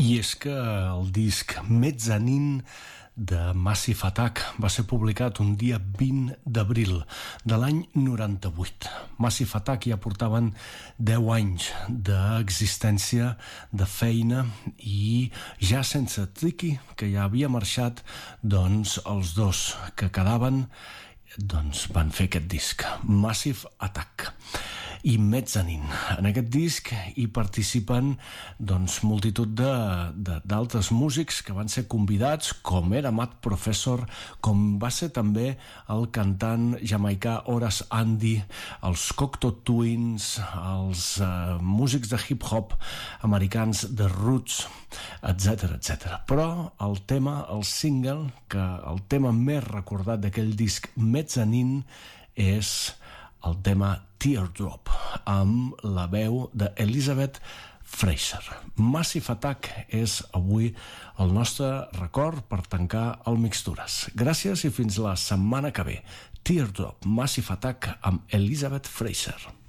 I és que el disc Mezzanine de Massive Attack va ser publicat un dia 20 d'abril de l'any 98. Massive Attack ja portaven 10 anys d'existència, de feina, i ja sense Tricky, que ja havia marxat, doncs els dos que quedaven doncs van fer aquest disc, Massive Attack i Mezzanine. En aquest disc hi participen doncs multitud d'altres músics que van ser convidats, com era Matt Professor, com va ser també el cantant jamaicà Horace Andy, els Cocteau Twins, els músics de hip-hop americans de Roots, etc, etc. Però el tema, el single, el tema més recordat d'aquell disc Mezzanine és el tema Teardrop, amb la veu d'Elizabeth Fraser. Massive Attack és avui el nostre record per tancar el Mixtures. Gràcies i fins la setmana que ve. Teardrop, Massive Attack amb Elizabeth Fraser.